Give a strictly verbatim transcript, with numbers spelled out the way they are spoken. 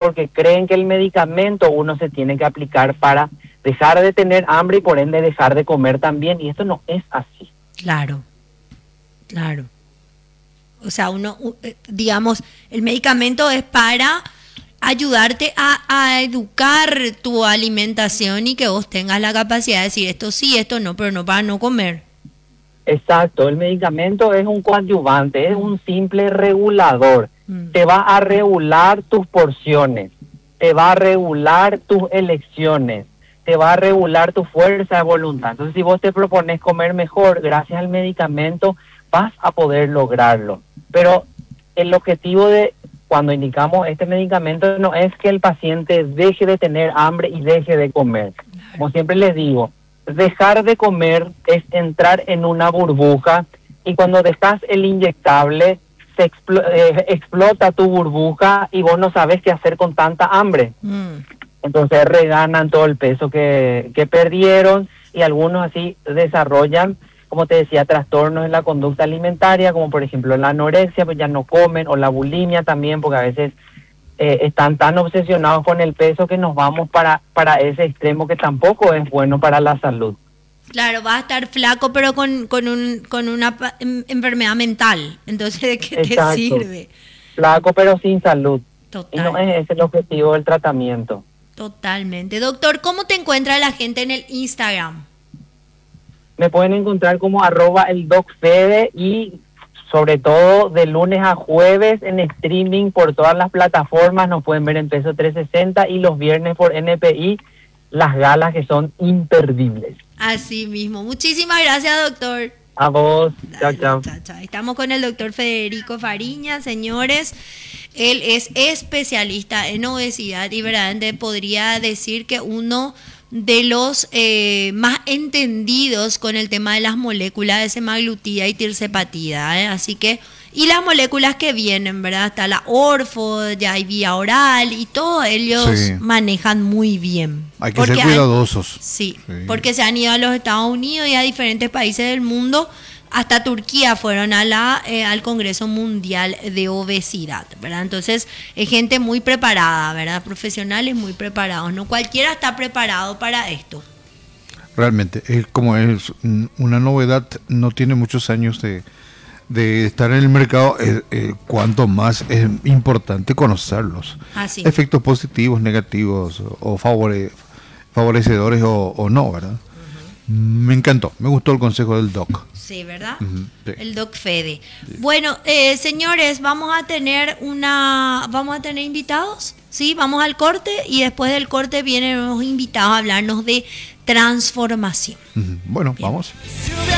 porque creen que el medicamento uno se tiene que aplicar para dejar de tener hambre y por ende dejar de comer también, y esto no es así. Claro, claro. O sea, uno, digamos, el medicamento es para ayudarte a, a educar tu alimentación y que vos tengas la capacidad de decir esto sí, esto no, pero no para no comer. Exacto, el medicamento es un coadyuvante, es un simple regulador. Mm. Te va a regular tus porciones, te va a regular tus elecciones, te va a regular tu fuerza de voluntad. Entonces, si vos te propones comer mejor, gracias al medicamento, vas a poder lograrlo. Pero el objetivo de cuando indicamos este medicamento no es que el paciente deje de tener hambre y deje de comer. Como siempre les digo, dejar de comer es entrar en una burbuja, y cuando dejas el inyectable se expl- eh, explota tu burbuja y vos no sabes qué hacer con tanta hambre. Mm. Entonces reganan todo el peso que, que perdieron, y algunos así desarrollan, como te decía, trastornos en la conducta alimentaria, como por ejemplo la anorexia, pues ya no comen, o la bulimia también, porque a veces eh, están tan obsesionados con el peso que nos vamos para, para ese extremo que tampoco es bueno para la salud. Claro, vas a estar flaco, pero con, con, un, con una pa- enfermedad mental. Entonces, ¿de qué Exacto. te sirve? Flaco, pero sin salud. Total. Y no es ese el objetivo del tratamiento. Totalmente. Doctor, ¿cómo te encuentra la gente en el Instagram? Me pueden encontrar como arroba el docfede, y sobre todo de lunes a jueves en streaming por todas las plataformas. Nos pueden ver en Peso trescientos sesenta y los viernes por N P I, las galas que son imperdibles. Así mismo. Muchísimas gracias, doctor. A vos. Chao, chao. Chao, chao. Estamos con el doctor Federico Fariña, señores. Él es especialista en obesidad y verdaderamente podría decir que uno de los eh, más entendidos con el tema de las moléculas de semaglutida y tirzepatida, ¿eh? Así que, y las moléculas que vienen, ¿verdad? Está la orfo, ya hay vía oral, y todos ellos sí manejan muy bien. Hay que ser cuidadosos. Han, sí, sí, porque se han ido a los Estados Unidos y a diferentes países del mundo. Hasta Turquía fueron a la eh, al Congreso Mundial de Obesidad, ¿verdad? Entonces, es gente muy preparada, ¿verdad? Profesionales muy preparados. No cualquiera está preparado para esto. Realmente, es como es una novedad, no tiene muchos años de, de estar en el mercado, eh, eh, cuanto más es importante conocerlos. Así. Efectos positivos, negativos, o favore, favorecedores o, o no, ¿verdad? Uh-huh. Me encantó, me gustó el consejo del doc. Sí, ¿verdad? Uh-huh, sí. El Doc Fede. Sí. Bueno, eh, señores, vamos a tener una, vamos a tener invitados, ¿sí? Vamos al corte y después del corte vienen los invitados a hablarnos de transformación. Uh-huh. Bueno, bien. Vamos.